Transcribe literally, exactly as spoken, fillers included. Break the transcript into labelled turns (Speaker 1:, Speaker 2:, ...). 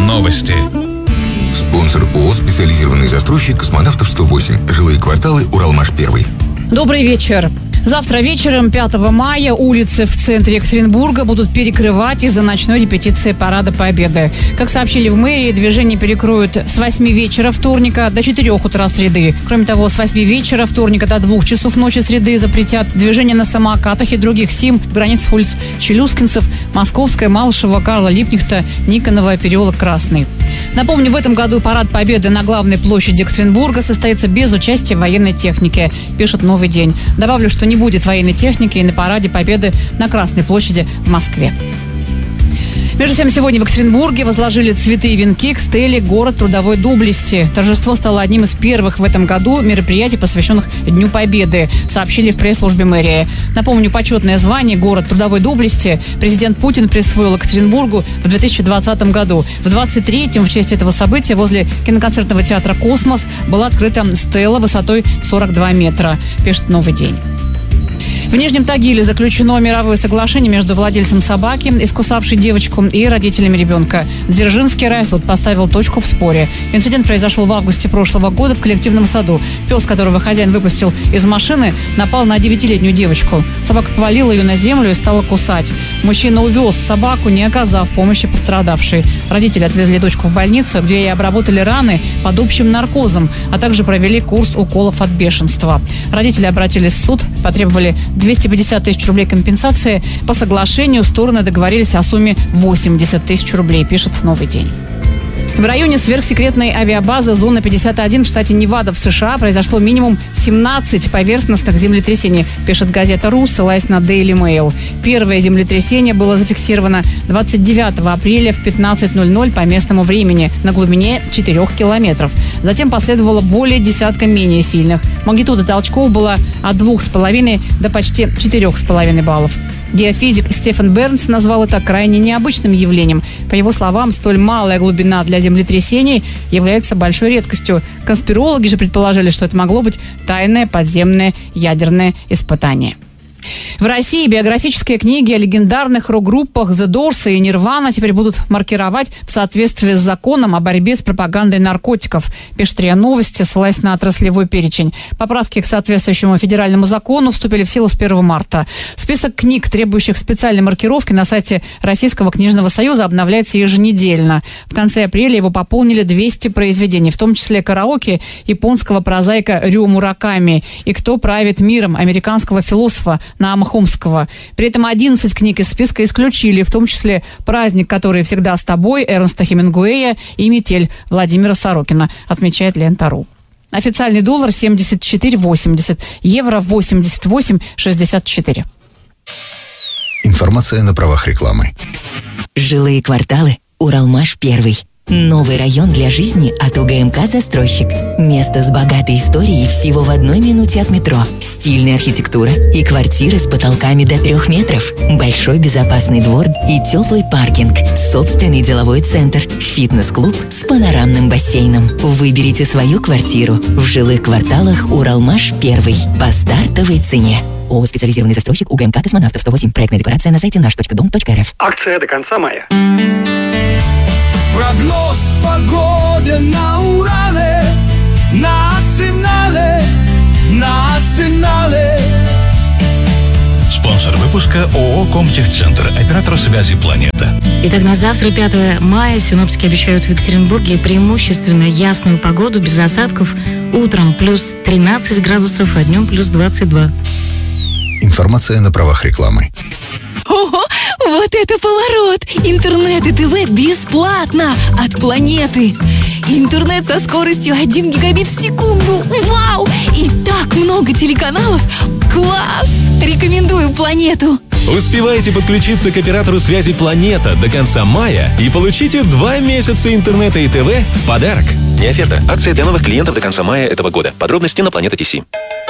Speaker 1: Новости.
Speaker 2: Спонсор ООО «Специализированный застройщик Космонавтов сто восемь. Жилые кварталы Уралмаш-один».
Speaker 3: Добрый вечер. Завтра вечером, пятого мая, улицы в центре Екатеринбурга будут перекрывать из-за ночной репетиции Парада Победы. Как сообщили в мэрии, движение перекроют с восьми вечера вторника до четырёх утра среды. Кроме того, с восьми вечера вторника до двух часов ночи среды запретят движение на самокатах и других СИМ в границах улиц Челюскинцев, Московская, Малышева, Карла Липкнехта, Никонова, переулок Красный. Напомню, в этом году Парад Победы на главной площади Екатеринбурга состоится без участия военной техники, пишет «Новый день». Добавлю, что не будет военной техники и на Параде Победы на Красной площади в Москве. Между тем, сегодня в Екатеринбурге возложили цветы и венки к стеле «Город трудовой доблести». Торжество стало одним из первых в этом году мероприятий, посвященных Дню Победы, сообщили в пресс-службе мэрии. Напомню, почетное звание «Город трудовой доблести» президент Путин присвоил Екатеринбургу в две тысячи двадцатом году. В двадцать третьем в честь этого события возле киноконцертного театра «Космос» была открыта стела высотой сорок два метра, пишет «Новый день». В Нижнем Тагиле заключено мировое соглашение между владельцем собаки, искусавшей девочку, и родителями ребенка. Дзержинский райсуд поставил точку в споре. Инцидент произошел в августе прошлого года в коллективном саду. Пес, которого хозяин выпустил из машины, напал на девятилетнюю девочку. Собака повалила ее на землю и стала кусать. Мужчина увез собаку, не оказав помощи пострадавшей. Родители отвезли дочку в больницу, где ей обработали раны под общим наркозом, а также провели курс уколов от бешенства. Родители обратились в суд, потребовали двести пятьдесят тысяч рублей компенсации. По соглашению стороны договорились о сумме восемьдесят тысяч рублей, пишет «Новый день». В районе сверхсекретной авиабазы «Зона пятьдесят один» в штате Невада в США произошло минимум семнадцать поверхностных землетрясений, пишет газета «Ру», ссылаясь на Daily Mail. Первое землетрясение было зафиксировано двадцать девятого апреля в пятнадцать ноль ноль по местному времени на глубине четырёх километров. Затем последовало более десятка менее сильных. Магнитуда толчков была от двух с половиной до почти четырех с половиной баллов. Геофизик Стефан Бернс назвал это крайне необычным явлением. По его словам, столь малая глубина для землетрясений является большой редкостью. Конспирологи же предположили, что это могло быть тайное подземное ядерное испытание. В России биографические книги о легендарных рок-группах The Doors и Nirvana теперь будут маркировать в соответствии с законом о борьбе с пропагандой наркотиков, пишет РИА Новости, ссылаясь на отраслевой перечень. Поправки к соответствующему федеральному закону вступили в силу с первого марта. Список книг, требующих специальной маркировки, на сайте Российского книжного союза обновляется еженедельно. В конце апреля его пополнили двести произведений, в том числе караоке японского прозаика Рю Мураками и «Кто правит миром» американского философа Наама Хомского. При этом одиннадцать книг из списка исключили, в том числе «Праздник, который всегда с тобой» Эрнста Хемингуэя и «Метель» Владимира Сорокина, отмечает Лента.ру. Официальный доллар семьдесят четыре восемьдесят, евро восемьдесят восемь шестьдесят четыре.
Speaker 2: Информация на правах рекламы.
Speaker 4: Жилые кварталы Уралмаш-один. Новый район для жизни от УГМК «Застройщик». Место с богатой историей всего в одной минуте от метро. Стильная архитектура и квартиры с потолками до трех метров. Большой безопасный двор и теплый паркинг. Собственный деловой центр. Фитнес-клуб с панорамным бассейном. Выберите свою квартиру в жилых кварталах Уралмаш-один по стартовой цене. ООО «Специализированный застройщик» УГМК «Космонавтов сто восемь». Проектная декларация на сайте наш точка дом точка эр эф.
Speaker 5: Акция до конца мая.
Speaker 6: Прогноз погоды на Урале, национале, национале.
Speaker 1: Спонсор выпуска ООО «Комтехцентр», оператор связи «Планета».
Speaker 7: Итак, на завтра, пятого мая, синоптики обещают в Екатеринбурге преимущественно ясную погоду, без осадков. Утром плюс тринадцать градусов, а днем плюс двадцать два.
Speaker 2: Информация на правах рекламы.
Speaker 8: Ого, вот это поворот! Интернет и ТВ бесплатно от Планеты. Интернет со скоростью один гигабит в секунду. Вау! И так много телеканалов. Класс! Рекомендую Планету.
Speaker 9: Успевайте подключиться к оператору связи «Планета» до конца мая и получите два месяца интернета и ТВ в подарок.
Speaker 10: Не оферта. Акция для новых клиентов до конца мая этого года. Подробности на Планета.ТС.